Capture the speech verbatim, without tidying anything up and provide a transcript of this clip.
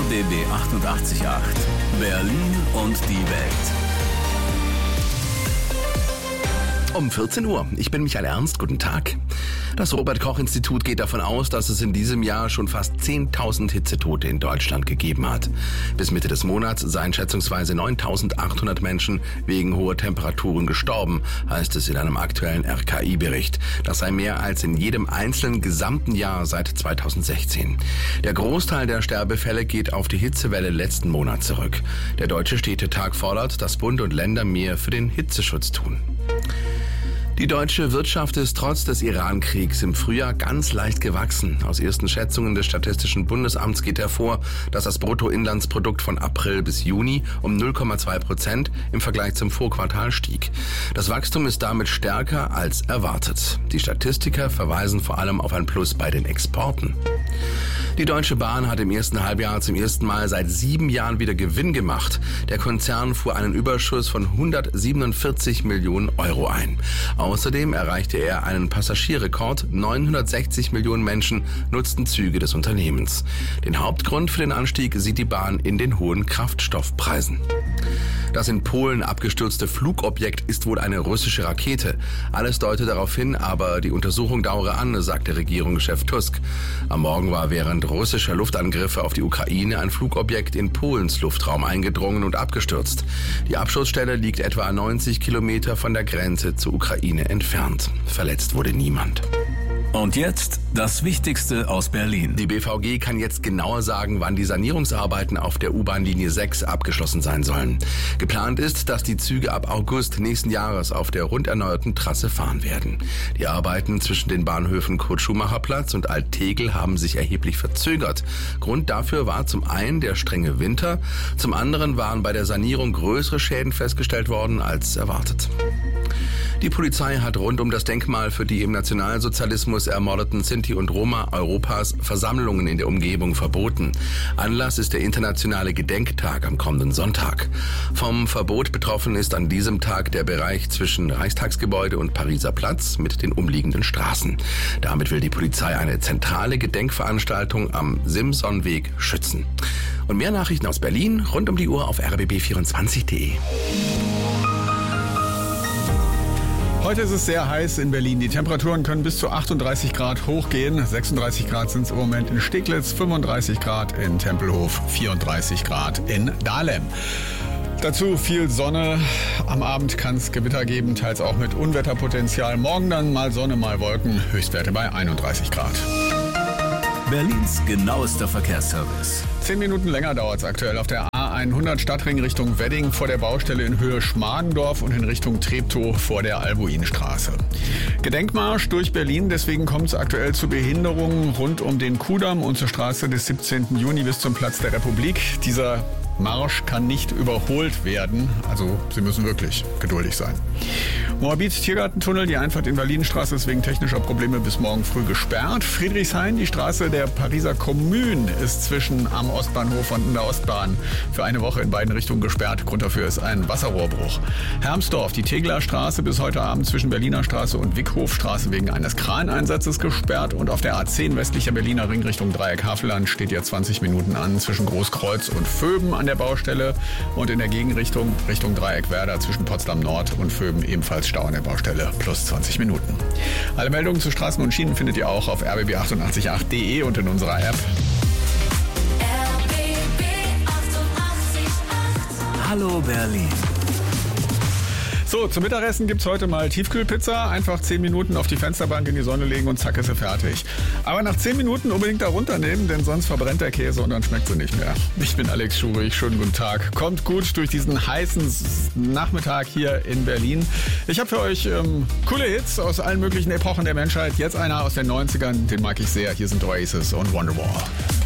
R B B achtundachtzig Komma acht. Berlin und die Welt. Um vierzehn Uhr. Ich bin Michael Ernst. Guten Tag. Das Robert-Koch-Institut geht davon aus, dass es in diesem Jahr schon fast zehntausend Hitzetote in Deutschland gegeben hat. Bis Mitte des Monats seien schätzungsweise neuntausendachthundert Menschen wegen hoher Temperaturen gestorben, heißt es in einem aktuellen R K I-Bericht. Das sei mehr als in jedem einzelnen gesamten Jahr seit zweitausendsechzehn. Der Großteil der Sterbefälle geht auf die Hitzewelle letzten Monat zurück. Der Deutsche Städtetag fordert, dass Bund und Länder mehr für den Hitzeschutz tun. Die deutsche Wirtschaft ist trotz des Iran-Kriegs im Frühjahr ganz leicht gewachsen. Aus ersten Schätzungen des Statistischen Bundesamts geht hervor, dass das Bruttoinlandsprodukt von April bis Juni um null Komma zwei Prozent im Vergleich zum Vorquartal stieg. Das Wachstum ist damit stärker als erwartet. Die Statistiker verweisen vor allem auf ein Plus bei den Exporten. Die Deutsche Bahn hat im ersten Halbjahr zum ersten Mal seit sieben Jahren wieder Gewinn gemacht. Der Konzern fuhr einen Überschuss von hundertsiebenundvierzig Millionen Euro ein. Außerdem erreichte er einen Passagierrekord. neunhundertsechzig Millionen Menschen nutzten Züge des Unternehmens. Den Hauptgrund für den Anstieg sieht die Bahn in den hohen Kraftstoffpreisen. Das in Polen abgestürzte Flugobjekt ist wohl eine russische Rakete. Alles deutet darauf hin, aber die Untersuchung dauere an, sagte Regierungschef Tusk. Am Morgen war während russischer Luftangriffe auf die Ukraine ein Flugobjekt in Polens Luftraum eingedrungen und abgestürzt. Die Absturzstelle liegt etwa neunzig Kilometer von der Grenze zur Ukraine entfernt. Verletzt wurde niemand. Und jetzt das Wichtigste aus Berlin. Die B V G kann jetzt genauer sagen, wann die Sanierungsarbeiten auf der U-Bahn-Linie sechs abgeschlossen sein sollen. Geplant ist, dass die Züge ab August nächsten Jahres auf der rund erneuerten Trasse fahren werden. Die Arbeiten zwischen den Bahnhöfen Kurt-Schumacher-Platz und Alt-Tegel haben sich erheblich verzögert. Grund dafür war zum einen der strenge Winter, zum anderen waren bei der Sanierung größere Schäden festgestellt worden als erwartet. Die Polizei hat rund um das Denkmal für die im Nationalsozialismus ermordeten Sinti und Roma Europas Versammlungen in der Umgebung verboten. Anlass ist der internationale Gedenktag am kommenden Sonntag. Vom Verbot betroffen ist an diesem Tag der Bereich zwischen Reichstagsgebäude und Pariser Platz mit den umliegenden Straßen. Damit will die Polizei eine zentrale Gedenkveranstaltung am Simsonweg schützen. Und mehr Nachrichten aus Berlin rund um die Uhr auf r b b vierundzwanzig punkt d e. Heute ist es sehr heiß in Berlin. Die Temperaturen können bis zu achtunddreißig Grad hochgehen. sechsunddreißig Grad sind es im Moment in Steglitz, fünfunddreißig Grad in Tempelhof, vierunddreißig Grad in Dahlem. Dazu viel Sonne. Am Abend kann es Gewitter geben, teils auch mit Unwetterpotenzial. Morgen dann mal Sonne, mal Wolken. Höchstwerte bei einunddreißig Grad. Berlins genauester Verkehrsservice. Zehn Minuten länger dauert es aktuell auf der A hundert Stadtring Richtung Wedding vor der Baustelle in Höhe Schmargendorf und in Richtung Treptow vor der Albuinstraße. Gedenkmarsch durch Berlin, deswegen kommt es aktuell zu Behinderungen rund um den Kudamm und zur Straße des siebzehnten Juni bis zum Platz der Republik. Dieser Marsch kann nicht überholt werden, also Sie müssen wirklich geduldig sein. Moabit-Tiergartentunnel, die Einfahrt in Berlinstraße ist wegen technischer Probleme bis morgen früh gesperrt. Friedrichshain, die Straße der Pariser Kommune, ist zwischen am Ostbahnhof und der Ostbahn für eine Woche in beiden Richtungen gesperrt. Grund dafür ist ein Wasserrohrbruch. Hermsdorf, die Tegeler Straße bis heute Abend zwischen Berliner Straße und Wickhofstraße wegen eines Kraneinsatzes gesperrt. Und auf der A zehn westlicher Berliner Ring Richtung Dreieck Havelland steht ja zwanzig Minuten an zwischen Großkreuz und Vöben an der Baustelle und in der Gegenrichtung Richtung Dreieck Werder zwischen Potsdam Nord und Vöben ebenfalls Stau an der Baustelle plus zwanzig Minuten. Alle Meldungen zu Straßen und Schienen findet ihr auch auf r b b achtundachtzig punkt acht punkt d e und in unserer App. R B B achtundachtzig Komma acht. Hallo Berlin. So, zum Mittagessen gibt's heute mal Tiefkühlpizza. Einfach zehn Minuten auf die Fensterbank in die Sonne legen und zack ist sie fertig. Aber nach zehn Minuten unbedingt da runternehmen, denn sonst verbrennt der Käse und dann schmeckt sie nicht mehr. Ich bin Alex Schurig, schönen guten Tag. Kommt gut durch diesen heißen Nachmittag hier in Berlin. Ich habe für euch ähm, coole Hits aus allen möglichen Epochen der Menschheit. Jetzt einer aus den neunzigern, den mag ich sehr. Hier sind Oasis und Wonderwall.